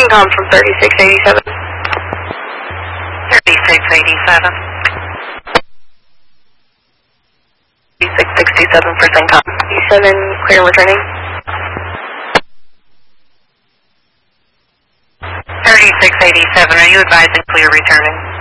CENTCOM from 3687. 3687. 3667 for CENTCOM. E7, clear and returning. 3687, are you advising clear returning?